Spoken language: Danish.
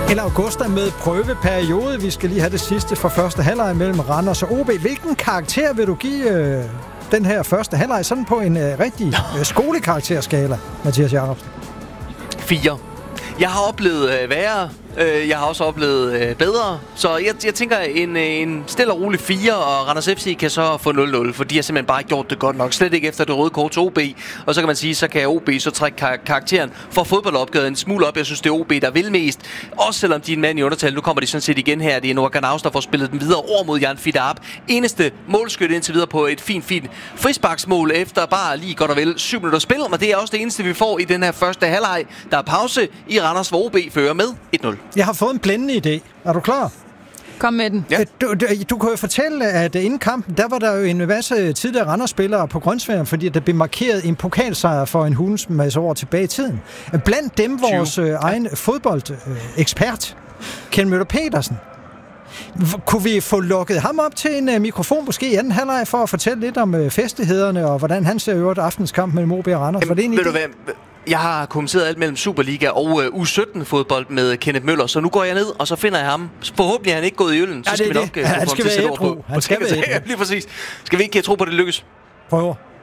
Eller Augusta med prøveperiode. Vi skal lige have det sidste for første halvleg mellem Randers og OB. Hvilken karakter vil du give den her første halvleg sådan på en rigtig skolekarakterskala, Mathias Jacobsen? 4. Jeg har oplevet værre. Jeg har også oplevet bedre. Så jeg tænker en stille og rolig 4, og Randers FC kan så få 0-0, for de har simpelthen bare gjort det godt nok. Slet ikke efter det røde kort til OB. Og så kan man sige, så kan OB så trække karakteren for fodboldopgaven en smule op. Jeg synes, det er OB, der vil mest. Også selvom de er en mand i undertal. Nu kommer de sådan set igen her. Det er Noah Ganaus, der får spillet den videre over mod Jan Fidarp. Eneste målskytte indtil videre på et fint frisparksmål efter bare lige godt og vel 7 minutter spil. Og det er også det eneste, vi får i den her første halvleg. Der er pause i Randers, hvor OB fører med 1-0. Jeg har fået en blændende idé. Er du klar? Kom med den. Ja. Du kan jo fortælle, at inden kampen, der var der jo en masse tidligere Randers-spillere på Grønsværen, fordi der blev markeret en pokalsejr for en hulens masse år tilbage i tiden. Blandt dem vores egen fodboldekspert, Ken Møller Petersen. Kunne vi få lukket ham op til en mikrofon, måske i anden halvleg, for at fortælle lidt om festlighederne, og hvordan han ser øvrigt aftens kamp mellem OB og Randers? Var det en idé? Jeg har kommenteret alt mellem Superliga og U17-fodbold med Kenneth Møller, så nu går jeg ned, og så finder jeg ham. Forhåbentlig er han ikke gået i øllen, så skal vi nok han skal være ædru. Han skal være ædru. Lige præcis. Skal vi ikke tro på, det lykkes? Prøver.